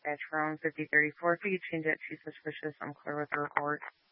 Edgerome 5034. If you could change it to suspicious, I'm clear with the report.